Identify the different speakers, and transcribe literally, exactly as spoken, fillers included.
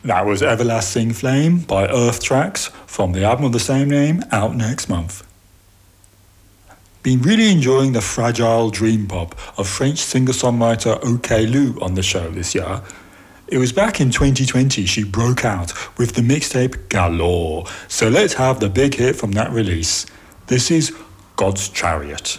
Speaker 1: That was Everlasting Flame by Earth Tracks from the album of the same name, out next month. Been really enjoying the fragile dream pop of French singer-songwriter OK Lou on the show this year. It was back in twenty twenty she broke out with the mixtape Galore, so let's have the big hit from that release. This is God's Chariot.